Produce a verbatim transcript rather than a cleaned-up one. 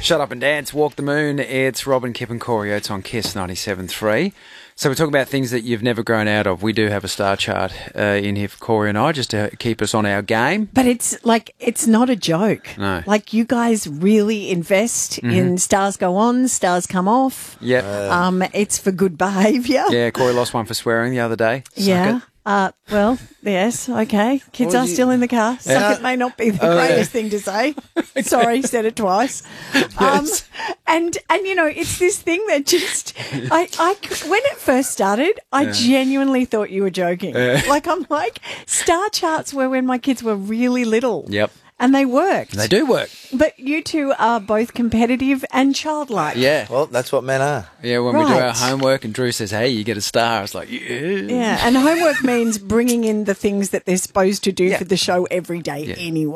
Shut Up and Dance, Walk the Moon. It's Robin, Kip and Corey Oates on Kiss ninety-seven point three. So we're talking about things that you've never grown out of. We do have a star chart uh, in here for Corey and I, just to keep us on our game. But it's like, it's not a joke. No. Like, you guys really invest Mm-hmm. in stars go on, stars come off. Yep. Um, it's for good behaviour. Yeah, Corey lost one for swearing the other day. Suck Yeah. it. Uh, well, yes, okay. Kids What are did you- still in the car. Suck Yeah. it may not be the Oh, yeah. greatest thing to say. Sorry, said it twice. Um, Yes. and, and, you know, it's this thing that just, I, I, when it first started, I genuinely thought you were joking. Like, I'm like, star charts were when my kids were really little. Yep. And they worked. They do work. But you two are both competitive and childlike. Yeah. Well, that's what men are. Yeah, when we do our Right. homework and Drew says, hey, you get a star, I was like, yeah. Yeah, and homework means bringing in the things that they're supposed to do for the show every day anyway.